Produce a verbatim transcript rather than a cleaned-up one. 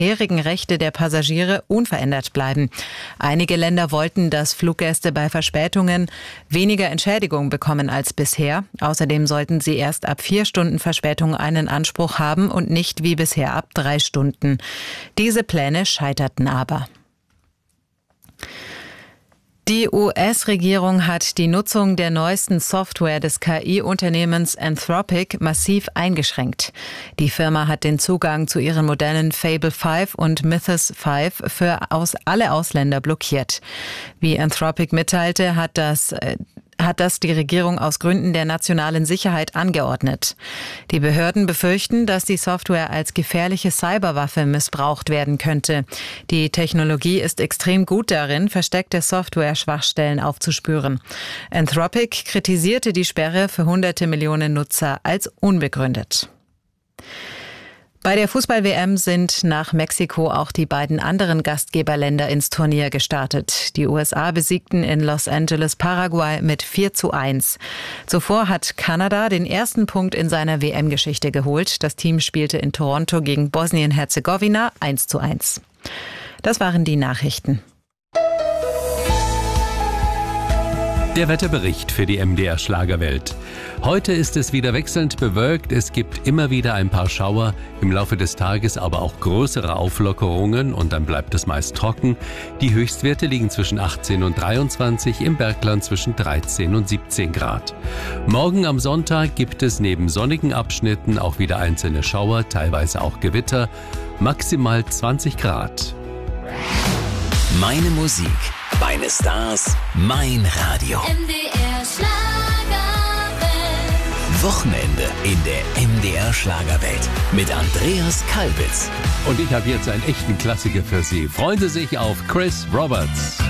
bisherigen Rechte der Passagiere unverändert bleiben. Einige Länder wollten, dass Fluggäste bei Verspätungen weniger Entschädigung bekommen als bisher. Außerdem sollten sie erst ab vier Stunden Verspätung einen Anspruch haben und nicht wie bisher ab drei Stunden. Diese Pläne scheiterten aber. Die U S-Regierung hat die Nutzung der neuesten Software des K I-Unternehmens Anthropic massiv eingeschränkt. Die Firma hat den Zugang zu ihren Modellen Fable fünf und Mythos fünf für aus alle Ausländer blockiert. Wie Anthropic mitteilte, hat das äh, hat das die Regierung aus Gründen der nationalen Sicherheit angeordnet. Die Behörden befürchten, dass die Software als gefährliche Cyberwaffe missbraucht werden könnte. Die Technologie ist extrem gut darin, versteckte Software-Schwachstellen aufzuspüren. Anthropic kritisierte die Sperre für hunderte Millionen Nutzer als unbegründet. Bei der Fußball-W M sind nach Mexiko auch die beiden anderen Gastgeberländer ins Turnier gestartet. Die U S A besiegten in Los Angeles Paraguay mit vier zu eins. Zuvor hat Kanada den ersten Punkt in seiner W M-Geschichte geholt. Das Team spielte in Toronto gegen Bosnien-Herzegowina eins zu eins. Das waren die Nachrichten. Der Wetterbericht für die M D R Schlagerwelt. Heute ist es wieder wechselnd bewölkt, es gibt immer wieder ein paar Schauer, im Laufe des Tages aber auch größere Auflockerungen und dann bleibt es meist trocken. Die Höchstwerte liegen zwischen achtzehn und dreiundzwanzig, im Bergland zwischen dreizehn und siebzehn Grad. Morgen am Sonntag gibt es neben sonnigen Abschnitten auch wieder einzelne Schauer, teilweise auch Gewitter, maximal zwanzig Grad. Meine Musik, meine Stars, mein Radio. M D R Schlagerwelt. Wochenende in der M D R Schlagerwelt mit Andreas Kalbitz. Und ich habe jetzt einen echten Klassiker für Sie. Freuen Sie sich auf Chris Roberts.